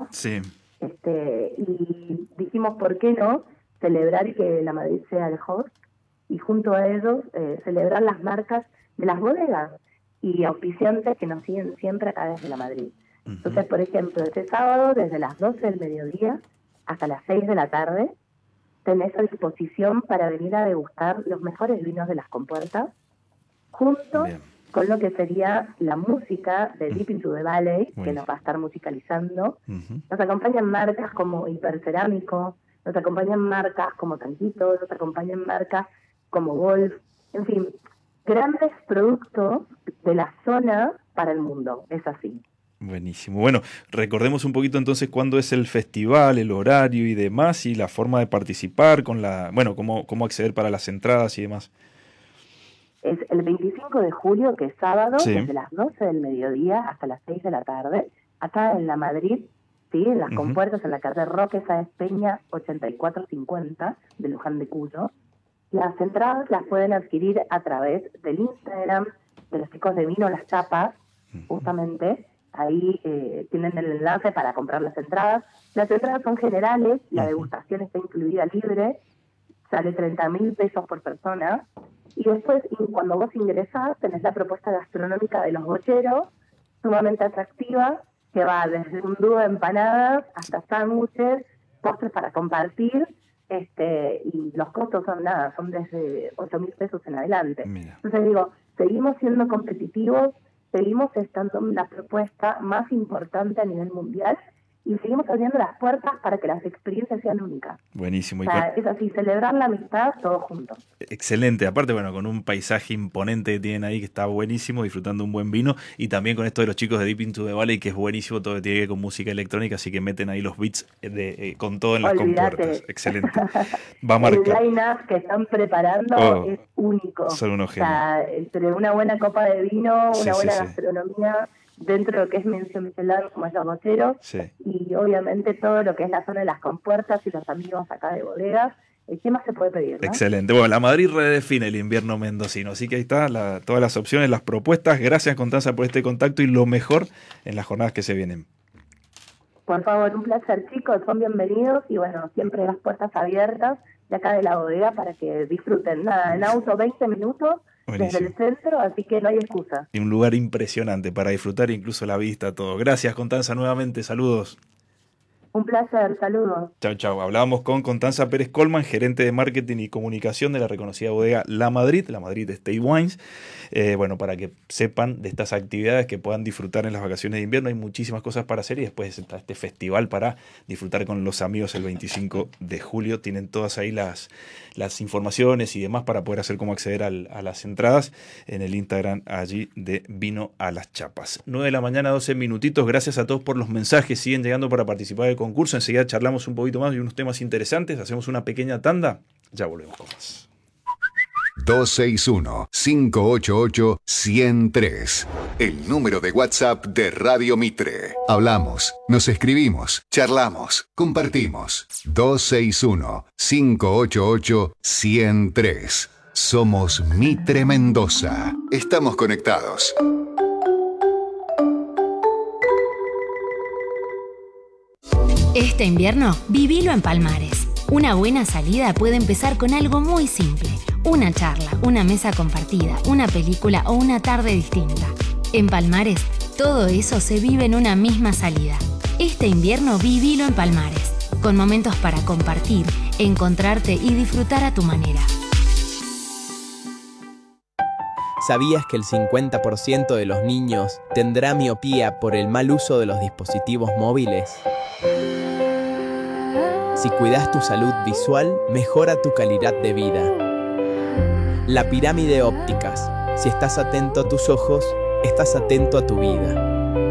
Sí. Y dijimos, ¿por qué no celebrar y que La Madrid sea el host? Y junto a ellos celebrar las marcas de las bodegas y auspiciantes que nos siguen siempre acá desde La Madrid. Entonces, por ejemplo, este sábado, desde las 12 del mediodía hasta las 6 de la tarde, tenés a disposición para venir a degustar los mejores vinos de las compuertas, junto con lo que sería la música de Deep Into the Valley, que nos va a estar musicalizando. Nos acompañan marcas como Hipercerámico, nos acompañan marcas como Tanquito, nos acompañan marcas como Wolf, en fin, grandes productos de la zona para el mundo, es así. Buenísimo. Bueno, recordemos un poquito entonces cuándo es el festival, el horario y demás, y la forma de participar, cómo acceder para las entradas y demás. Es el 25 de julio, que es sábado, desde las 12 del mediodía hasta las 6 de la tarde, acá en La Madrid, ¿sí? En las compuertas, en la calle Roque Sáenz Peña 8450 de Luján de Cuyo. Las entradas las pueden adquirir a través del Instagram de los chicos de Vino Las Chapas, justamente. Ahí tienen el enlace para comprar las entradas. Las entradas son generales, la degustación está incluida libre, sale 30.000 pesos por persona. Y después, cuando vos ingresás, tenés la propuesta gastronómica de los bocheros, sumamente atractiva, que va desde un dúo de empanadas hasta sándwiches, postres para compartir, y los costos son desde 8.000 pesos en adelante. Mira. Entonces digo, seguimos siendo competitivos, seguimos estando en la propuesta más importante a nivel mundial y seguimos abriendo las puertas para que las experiencias sean únicas. Buenísimo. O sea, es así, celebrar la amistad todos juntos. Excelente. Aparte, con un paisaje imponente que tienen ahí, que está buenísimo, disfrutando un buen vino, y también con esto de los chicos de Deep Into the Valley, que es buenísimo, todo que tiene que ver con música electrónica, así que meten ahí los beats con todo en las compuertas. Excelente. Va a marcar. El line-up que están preparando es único. Son unos genios. O sea, entre una buena copa de vino, una buena gastronomía, dentro de lo que es mención Michelin, como es los bocheros, y obviamente todo lo que es la zona de las compuertas y los amigos acá de bodegas. ¿Qué más se puede pedir, no? Excelente. Bueno, La Madrid redefine el invierno mendocino, así que ahí está todas las opciones, las propuestas. Gracias, Constanza, por este contacto y lo mejor en las jornadas que se vienen. Por favor, un placer, chicos, son bienvenidos y siempre las puertas abiertas de acá de la bodega para que disfruten. Nada, en auto 20 minutos. Buenísimo. Desde el centro, así que no hay excusa. Y un lugar impresionante para disfrutar, incluso la vista, todo. Gracias, Constanza, nuevamente. Saludos. Un placer, saludos. Chau, chau. Hablábamos con Constanza Pérez Colman, gerente de marketing y comunicación de la reconocida bodega La Madrid State Wines. Para que sepan de estas actividades que puedan disfrutar en las vacaciones de invierno. Hay muchísimas cosas para hacer y después está este festival para disfrutar con los amigos el 25 de julio. Tienen todas ahí las informaciones y demás para poder hacer cómo acceder a las entradas en el Instagram allí de Vino a las Chapas. 9 de la mañana, 12 minutitos. Gracias a todos por los mensajes. Siguen llegando para participar del concurso. Enseguida charlamos un poquito más y unos temas interesantes. Hacemos una pequeña tanda. Ya volvemos con más. 261-588-103. El número de WhatsApp de Radio Mitre. Hablamos, nos escribimos, charlamos, compartimos. 261-588-103. Somos Mitre Mendoza. Estamos conectados. Este invierno, vivilo en Palmares. Una buena salida puede empezar con algo muy simple. Una charla, una mesa compartida, una película o una tarde distinta. En Palmares, todo eso se vive en una misma salida. Este invierno, vivilo en Palmares. Con momentos para compartir, encontrarte y disfrutar a tu manera. ¿Sabías que el 50% de los niños tendrá miopía por el mal uso de los dispositivos móviles? Si cuidas tu salud visual, mejora tu calidad de vida. La Pirámide Ópticas. Si estás atento a tus ojos, estás atento a tu vida.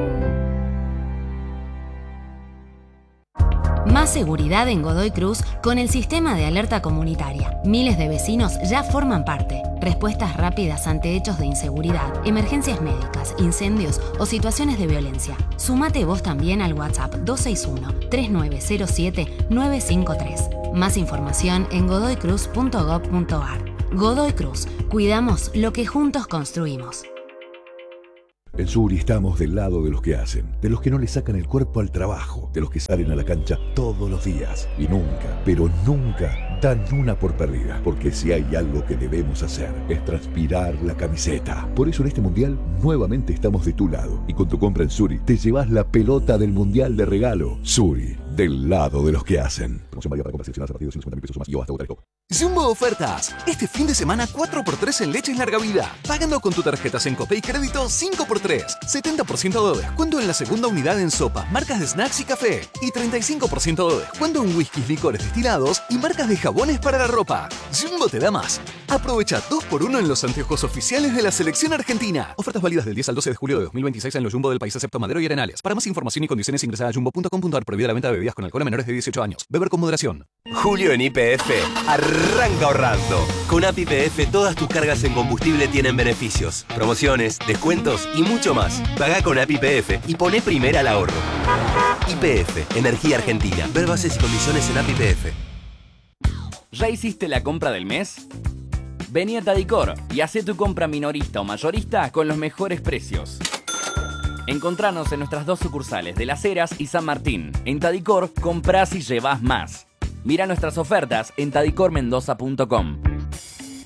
Más seguridad en Godoy Cruz con el sistema de alerta comunitaria. Miles de vecinos ya forman parte. Respuestas rápidas ante hechos de inseguridad, emergencias médicas, incendios o situaciones de violencia. Sumate vos también al WhatsApp 261-3907-953. Más información en godoycruz.gov.ar. Godoy Cruz. Cuidamos lo que juntos construimos. En Suri estamos del lado de los que hacen, de los que no le sacan el cuerpo al trabajo, de los que salen a la cancha todos los días y nunca, pero nunca dan una por perdida, porque si hay algo que debemos hacer es transpirar la camiseta. Por eso en este mundial nuevamente estamos de tu lado y con tu compra en Suri te llevas la pelota del mundial de regalo. Suri, del lado de los que hacen. Promoción válida para compras seleccionadas a partir de 150.000 pesos o más y o hasta votar. Jumbo Ofertas. Este fin de semana 4x3 en leches larga vida. Pagando con tu tarjeta Sencope y crédito 5x3. 70% de descuento en la segunda unidad en sopas, marcas de snacks y café. Y 35% de descuento en whiskies, licores destilados y marcas de jabones para la ropa. Jumbo te da más. Aprovecha 2x1 en los anteojos oficiales de la selección argentina. Ofertas válidas del 10 al 12 de julio de 2026 en los Jumbo del país excepto Madero y Arenales. Para más información y condiciones ingresa a jumbo.com.ar. Prohibida la venta de bebidas con alcohol a menores de 18 años. Beber con moderación. Julio en YPF arranca ahorrando. Con App YPF todas tus cargas en combustible tienen beneficios, promociones, descuentos y mucho más. Pagá con App YPF y poné primera al ahorro. YPF, Energía Argentina. Ver bases y condiciones en App YPF. ¿Ya hiciste la compra del mes? Vení a Tadicor y hacé tu compra minorista o mayorista con los mejores precios. Encontranos en nuestras 2 sucursales de Las Heras y San Martín. En Tadicor, comprás y llevás más. Mira nuestras ofertas en tadicormendoza.com.